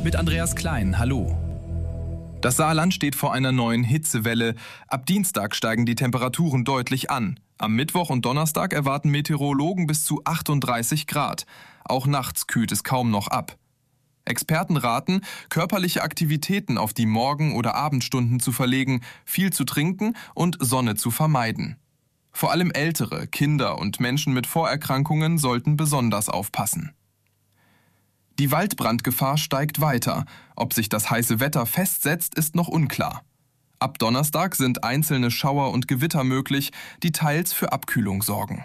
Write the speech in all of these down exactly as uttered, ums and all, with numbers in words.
mit Andreas Klein. Hallo. Das Saarland steht vor einer neuen Hitzewelle. Ab Dienstag steigen die Temperaturen deutlich an. Am Mittwoch und Donnerstag erwarten Meteorologen bis zu achtunddreißig Grad. Auch nachts kühlt es kaum noch ab. Experten raten, körperliche Aktivitäten auf die Morgen- oder Abendstunden zu verlegen, viel zu trinken und Sonne zu vermeiden. Vor allem Ältere, Kinder und Menschen mit Vorerkrankungen sollten besonders aufpassen. Die Waldbrandgefahr steigt weiter. Ob sich das heiße Wetter festsetzt, ist noch unklar. Ab Donnerstag sind einzelne Schauer und Gewitter möglich, die teils für Abkühlung sorgen.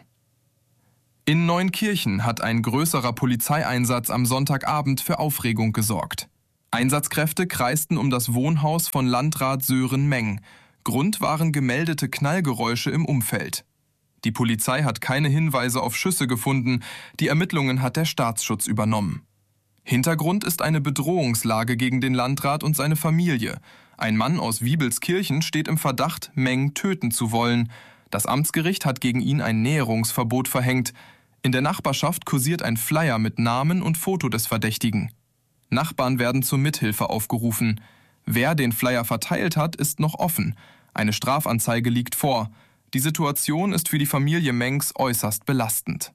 In Neunkirchen hat ein größerer Polizeieinsatz am Sonntagabend für Aufregung gesorgt. Einsatzkräfte kreisten um das Wohnhaus von Landrat Sören Meng. Grund waren gemeldete Knallgeräusche im Umfeld. Die Polizei hat keine Hinweise auf Schüsse gefunden. Die Ermittlungen hat der Staatsschutz übernommen. Hintergrund ist eine Bedrohungslage gegen den Landrat und seine Familie. Ein Mann aus Wiebelskirchen steht im Verdacht, Meng töten zu wollen. Das Amtsgericht hat gegen ihn ein Näherungsverbot verhängt. In der Nachbarschaft kursiert ein Flyer mit Namen und Foto des Verdächtigen. Nachbarn werden zur Mithilfe aufgerufen. Wer den Flyer verteilt hat, ist noch offen. Eine Strafanzeige liegt vor. Die Situation ist für die Familie Mengs äußerst belastend.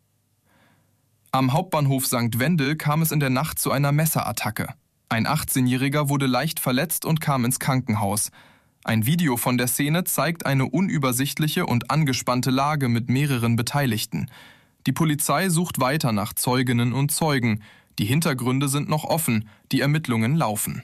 Am Hauptbahnhof Sankt Wendel kam es in der Nacht zu einer Messerattacke. Ein achtzehnjähriger wurde leicht verletzt und kam ins Krankenhaus. Ein Video von der Szene zeigt eine unübersichtliche und angespannte Lage mit mehreren Beteiligten. Die Polizei sucht weiter nach Zeuginnen und Zeugen. Die Hintergründe sind noch offen, die Ermittlungen laufen.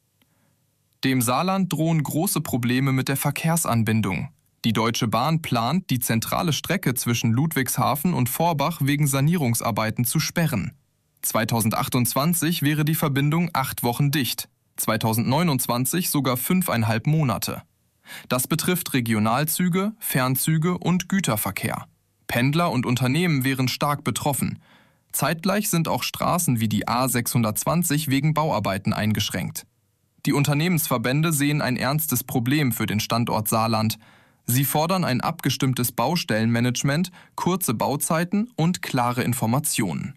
Dem Saarland drohen große Probleme mit der Verkehrsanbindung. Die Deutsche Bahn plant, die zentrale Strecke zwischen Ludwigshafen und Vorbach wegen Sanierungsarbeiten zu sperren. zweitausendachtundzwanzig wäre die Verbindung acht Wochen dicht, zweitausendneunundzwanzig sogar fünfeinhalb Monate. Das betrifft Regionalzüge, Fernzüge und Güterverkehr. Pendler und Unternehmen wären stark betroffen. Zeitgleich sind auch Straßen wie die A sechshundertzwanzig wegen Bauarbeiten eingeschränkt. Die Unternehmensverbände sehen ein ernstes Problem für den Standort Saarland. Sie fordern ein abgestimmtes Baustellenmanagement, kurze Bauzeiten und klare Informationen.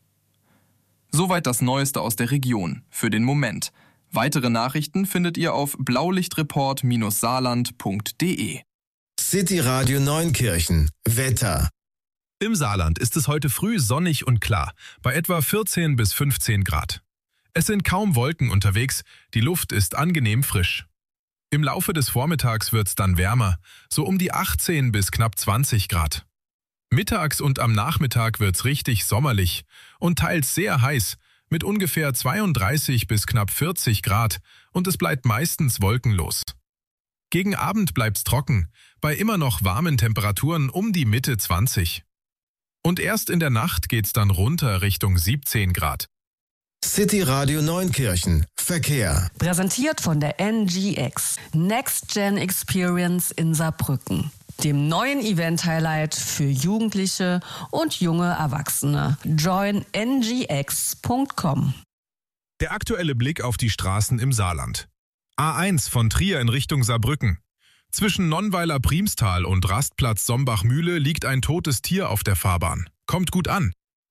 Soweit das Neueste aus der Region, für den Moment. Weitere Nachrichten findet ihr auf blaulichtreport Bindestrich saarland Punkt de. City Radio Neunkirchen. Wetter. Im Saarland ist es heute früh sonnig und klar, bei etwa vierzehn bis fünfzehn Grad. Es sind kaum Wolken unterwegs, die Luft ist angenehm frisch. Im Laufe des Vormittags wird's dann wärmer, so um die achtzehn bis knapp zwanzig Grad. Mittags und am Nachmittag wird's richtig sommerlich und teils sehr heiß, mit ungefähr zweiunddreißig bis knapp vierzig Grad, und es bleibt meistens wolkenlos. Gegen Abend bleibt's trocken, bei immer noch warmen Temperaturen um die Mitte zwanzig. Und erst in der Nacht geht's dann runter Richtung siebzehn Grad. City Radio Neunkirchen. Verkehr. Präsentiert von der N G X. Next Gen Experience in Saarbrücken. Dem neuen Event-Highlight für Jugendliche und junge Erwachsene. join n g x punkt com. Der aktuelle Blick auf die Straßen im Saarland. A eins von Trier in Richtung Saarbrücken. Zwischen Nonnweiler-Priemstal und Rastplatz Sombach-Mühle liegt ein totes Tier auf der Fahrbahn. Kommt gut an.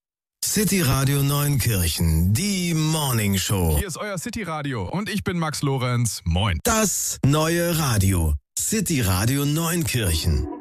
City Radio Neunkirchen, die Morning Show. Hier ist euer City Radio und ich bin Max Lorenz. Moin. Das neue Radio. City Radio Neunkirchen.